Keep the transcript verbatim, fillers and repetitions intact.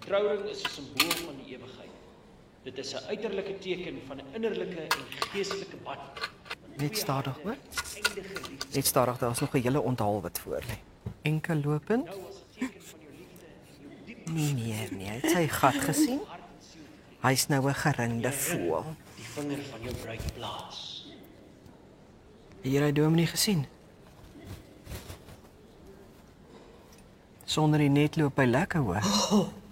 trouring is 'n simbool van die ewigheid. Dit is 'n uiterlike teken van 'n innerlike en geestelike band. Net stadig, hoor. Net stadig, daar's nog 'n hele onthaal wat voor lê. Enkel lopend. Nee, nee, nee, het sy gat gesien? Hy's nou 'n geringde voël. Die vinger van jou bruid blaas. Hier hy Dominee gesien. Sonder die net loop hy lekker, hoor. Oh,